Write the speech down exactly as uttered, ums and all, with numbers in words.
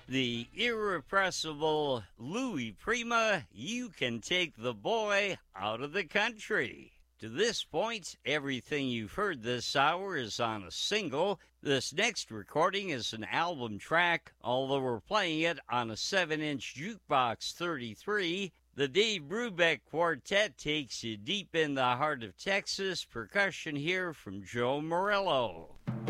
The irrepressible Louis Prima, You Can Take the Boy Out of the Country. To this point, everything you've heard this hour is on a single. This next recording is an album track, although we're playing it on a seven inch Jukebox thirty-three. The Dave Brubeck Quartet takes you deep in the heart of Texas. Percussion here from Joe Morello.